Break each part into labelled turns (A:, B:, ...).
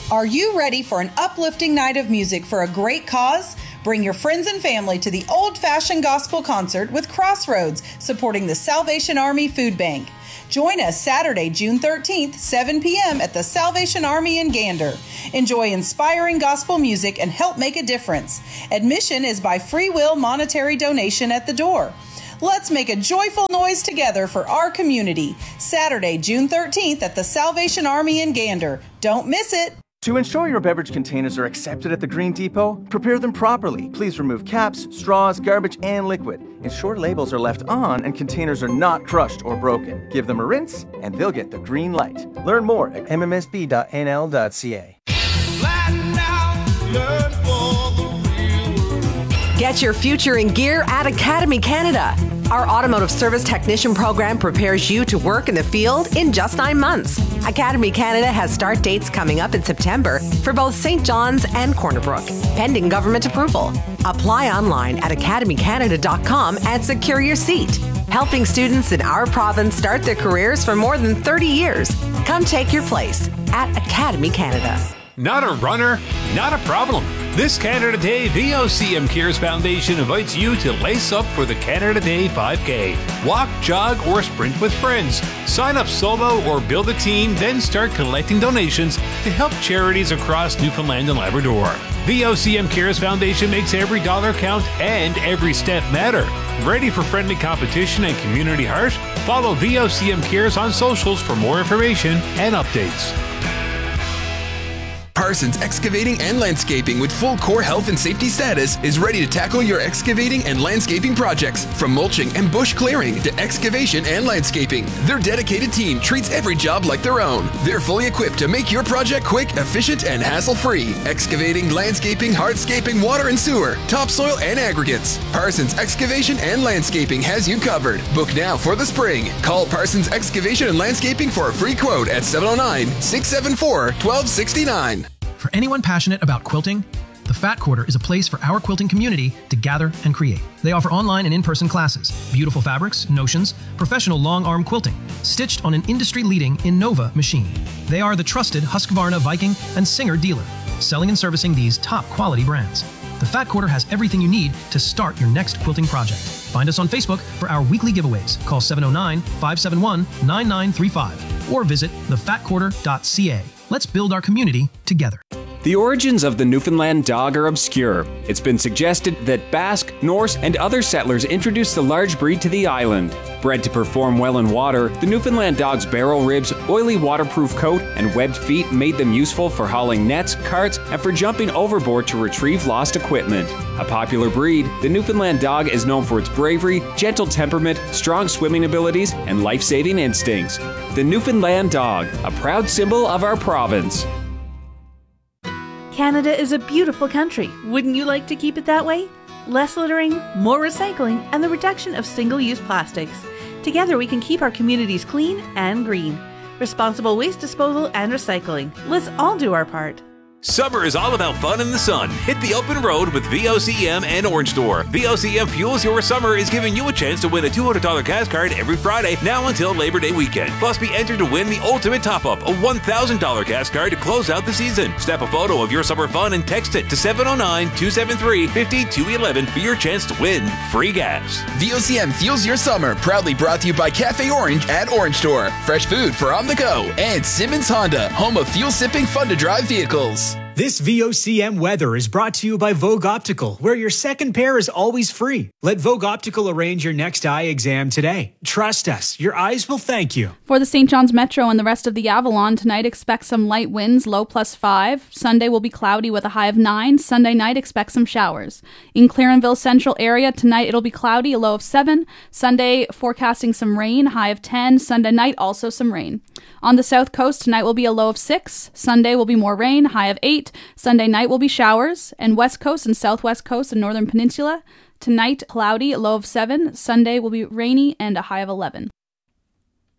A: Are you ready for an uplifting night of music for a great cause? Bring your friends and family to the Old-Fashioned Gospel Concert with Crossroads, supporting the Salvation Army Food Bank. Join us Saturday, June 13th, 7 p.m. at the Salvation Army in Gander. Enjoy inspiring gospel music and help make a difference. Admission is by free will monetary donation at the door. Let's make a joyful noise together for our community. Saturday, June 13th at the Salvation Army in Gander. Don't miss it.
B: To ensure your beverage containers are accepted at the Green Depot, prepare them properly. Please remove caps, straws, garbage, and liquid. Ensure labels are left on and containers are not crushed or broken. Give them a rinse and they'll get the green light. Learn more at mmsb.nl.ca.
C: Get your future in gear at Academy Canada. Our automotive service technician program prepares you to work in the field in just 9 months. Academy Canada has start dates coming up in September for both St. John's and Corner Brook, pending government approval. Apply online at academycanada.com and secure your seat. Helping students in our province start their careers for more than 30 years. Come take your place at Academy Canada.
D: Not a runner? Not a problem. This Canada Day, VOCM Cares Foundation invites you to lace up for the Canada Day 5K. Walk, jog, or sprint with friends. Sign up solo or build a team, then start collecting donations to help charities across Newfoundland and Labrador. VOCM Cares Foundation makes every dollar count and every step matter. Ready for friendly competition and community heart? Follow VOCM Cares on socials for more information and updates.
E: Parsons Excavating and Landscaping with full core health and safety status is ready to tackle your excavating and landscaping projects, from mulching and bush clearing to excavation and landscaping. Their dedicated team treats every job like their own. They're fully equipped to make your project quick, efficient, and hassle-free. Excavating, landscaping, hardscaping, water and sewer, topsoil, and aggregates. Parsons Excavation and Landscaping has you covered. Book now for the spring. Call Parsons Excavation and Landscaping for a free quote at 709-674-1269.
F: For anyone passionate about quilting, the Fat Quarter is a place for our quilting community to gather and create. They offer online and in-person classes, beautiful fabrics, notions, professional long-arm quilting, stitched on an industry-leading Innova machine. They are the trusted Husqvarna, Viking, and Singer dealer, selling and servicing these top-quality brands. The Fat Quarter has everything you need to start your next quilting project. Find us on Facebook for our weekly giveaways. Call 709-571-9935 or visit thefatquarter.ca. Let's build our community together.
G: The origins of the Newfoundland dog are obscure. It's been suggested that Basque, Norse, and other settlers introduced the large breed to the island. Bred to perform well in water, the Newfoundland dog's barrel ribs, oily waterproof coat, and webbed feet made them useful for hauling nets, carts, and for jumping overboard to retrieve lost equipment. A popular breed, the Newfoundland dog is known for its bravery, gentle temperament, strong swimming abilities, and life-saving instincts. The Newfoundland dog, a proud symbol of our province.
H: Canada is a beautiful country. Wouldn't you like to keep it that way? Less littering, more recycling, and the reduction of single-use plastics. Together we can keep our communities clean and green. Responsible waste disposal and recycling. Let's all do our part.
D: Summer is all about fun in the sun. Hit the open road with VOCM and Orange Store. VOCM Fuels Your Summer is giving you a chance to win a $200 gas card every Friday now until Labor Day weekend. Plus, be entered to win the ultimate top-up, a $1,000 gas card to close out the season. Snap a photo of your summer fun and text it to 709-273-5211 for your chance to win free gas.
E: VOCM Fuels Your Summer, proudly brought to you by Cafe Orange at Orange Store. Fresh food for on the go. And Simmons Honda, home of fuel-sipping, fun-to-drive vehicles.
I: This VOCM weather is brought to you by Vogue Optical, where your second pair is always free. Let Vogue Optical arrange your next eye exam today. Trust us, your eyes will thank you.
J: For the St. John's Metro and the rest of the Avalon, tonight expect some light winds, low +5. Sunday will be cloudy with a high of 9. Sunday night expect some showers. In Clarenville Central area, tonight it'll be cloudy, a low of 7. Sunday forecasting some rain, high of 10. Sunday night also some rain. On the south coast, tonight will be a low of 6. Sunday will be more rain, high of 8. Sunday night will be showers. And west coast and southwest coast and northern peninsula, tonight cloudy, a low of 7. Sunday will be rainy and a high of 11.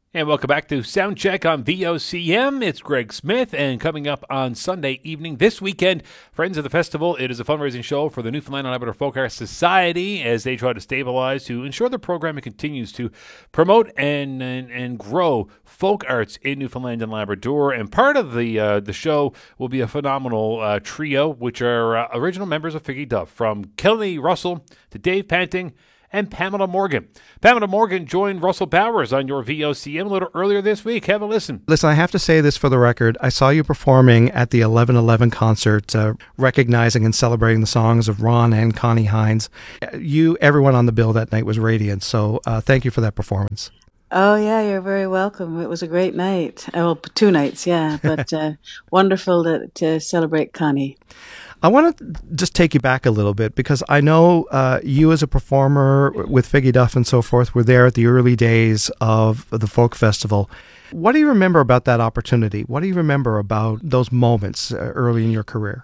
D: And welcome back to Soundcheck on VOCM. It's Greg Smith, and coming up on Sunday evening this weekend, Friends of the Festival. It is a fundraising show for the Newfoundland and Labrador Folk Arts Society as they try to stabilize to ensure the programming continues to promote and grow folk arts in Newfoundland and Labrador. And part of the show will be a phenomenal trio, which are original members of Figgy Duff, from Kelly Russell to Dave Panting and Pamela Morgan. Pamela Morgan joined Russell Bowers on your VOCM a little earlier this week. Have a listen.
K: Listen, I have to say this for the record. I saw you performing at the 11/11 concert, recognizing and celebrating the songs of Ron and Connie Hines. Everyone on the bill that night was radiant, so thank you for that performance.
L: Oh, yeah, you're very welcome. It was a great night. Well, 2 nights, yeah, but wonderful to celebrate Connie.
K: I want to just take you back a little bit, because I know you as a performer with Figgy Duff and so forth were there at the early days of the folk festival. What do you remember about that opportunity? What do you remember about those moments early in your career?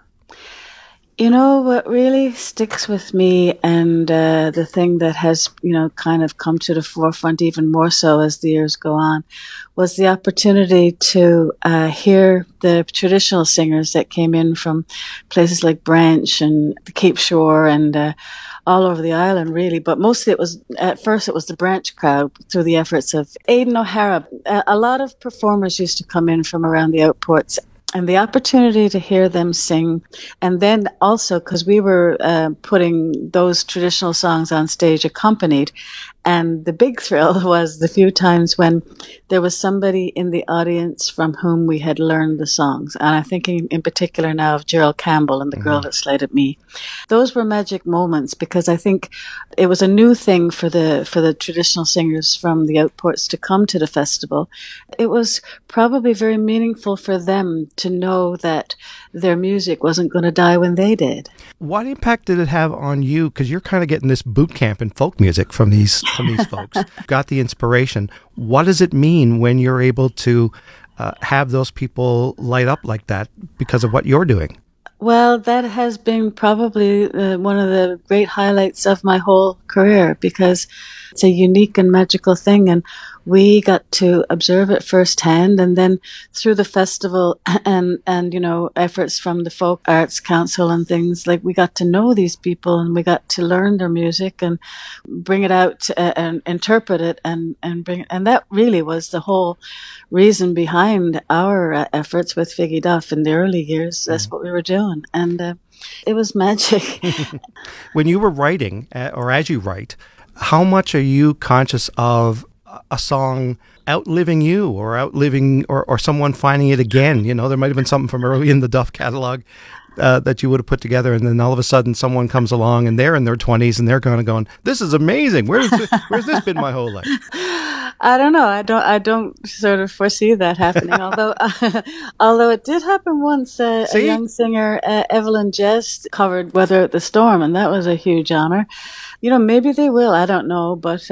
L: You know, what really sticks with me, and the thing that has, kind of come to the forefront even more so as the years go on, was the opportunity to hear the traditional singers that came in from places like Branch and the Cape Shore and all over the island, really. But mostly at first it was the Branch crowd through the efforts of Aidan O'Hara. A lot of performers used to come in from around the outports. And the opportunity to hear them sing, and then also because we were putting those traditional songs on stage accompanied, and the big thrill was the few times when there was somebody in the audience from whom we had learned the songs. And I'm thinking in particular now of Gerald Campbell and The Girl That Slighted Me. Those were magic moments, because I think it was a new thing for the traditional singers from the outports to come to the festival. It was probably very meaningful for them to know that their music wasn't going to die when they did.
K: What impact did it have on you? Because you're kind of getting this boot camp in folk music from these folks. Got the inspiration. What does it mean when you're able to have those people light up like that because of what you're doing?
L: Well, that has been probably one of the great highlights of my whole career, because it's a unique and magical thing, and we got to observe it firsthand. And then through the festival and efforts from the Folk Arts Council and things, like, we got to know these people, and we got to learn their music and bring it out and interpret it and bring it. And that really was the whole reason behind our efforts with Figgy Duff in the early years. That's what we were doing. And it was magic.
K: When you were writing, or as you write, how much are you conscious of a song outliving you, or outliving, or someone finding it again? There might have been something from early in the Duff catalog that you would have put together, and then all of a sudden someone comes along and they're in their 20s and they're kind of going, "This is amazing. Where's this been my whole life?"
L: I don't know. I don't sort of foresee that happening. Although it did happen once. A young singer, Evelyn Jest, covered "Weather Out the Storm," and that was a huge honor. Maybe they will. I don't know. But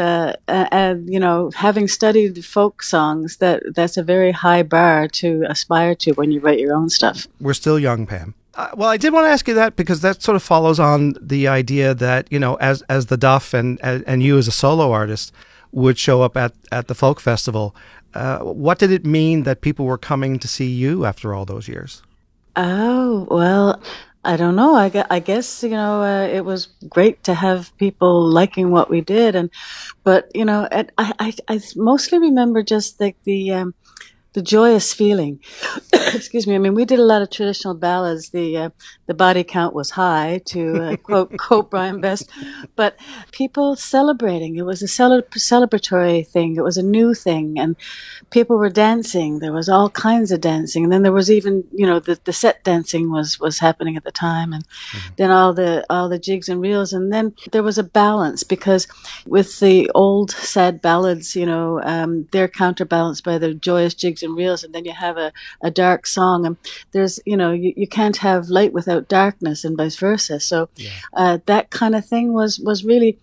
L: having studied folk songs, that's a very high bar to aspire to when you write your own stuff.
K: We're still young, Pam. Well, I did want to ask you that, because that sort of follows on the idea that, as the Duff and you as a solo artist would show up at the folk festival. What did it mean that people were coming to see you after all those years? Oh, well, I don't know. I guess, it was great to have people liking what we did. But I mostly remember just like the joyous feeling. Excuse me. I mean, we did a lot of traditional ballads. The body count was high, to quote Brian Best, but people celebrating. It was a celebratory thing. It was a new thing, and people were dancing. There was all kinds of dancing, and then there was even the set dancing was happening at the time, and then all the jigs and reels, and then there was a balance, because with the old sad ballads, they're counterbalanced by the joyous jigs and reels, and then you have a dark song, and there's you can't have light without darkness, and vice versa. So that kind of thing was really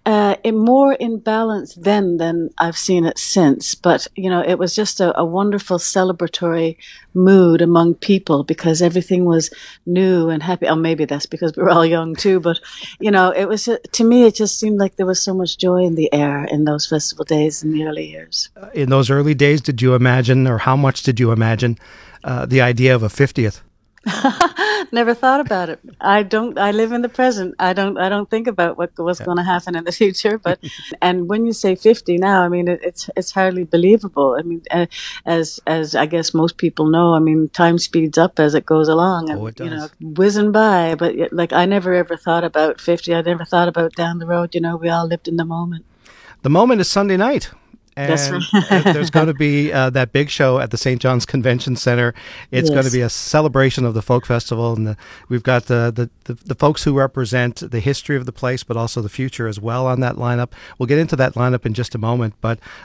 L: more in balance then than I've seen it since. But, it was just a wonderful celebratory mood among people because everything was new and happy. Oh, maybe that's because we were all young too. But, it was, to me, it just seemed like there was so much joy in the air in those festival days in the early years.
K: In those early days, did you imagine, or how much did you imagine the idea of a 50th?
L: Never thought about it. I live in the present. I don't think about what's going to happen in the future. But and when you say 50 now, I mean it's hardly believable. I mean, as I guess most people know, I mean time speeds up as it goes along, and
K: it does.
L: Whizzing by. But like I never ever thought about 50. I never thought about down the road. We all lived in the moment.
K: The moment is Sunday night. And
L: that's right.
K: there's going to be that big show at the St. John's Convention Center. It's going to be a celebration of the folk festival, and we've got the folks who represent the history of the place, but also the future as well on that lineup. We'll get into that lineup in just a moment. But